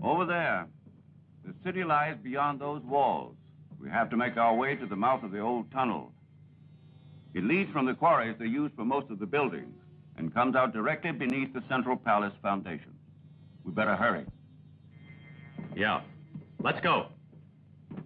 Over there. The city lies beyond those walls. We have to make our way to the mouth of the old tunnel. It leads from the quarries they use for most of the buildings and comes out directly beneath the Central Palace foundation. We better hurry. Yeah. Let's go.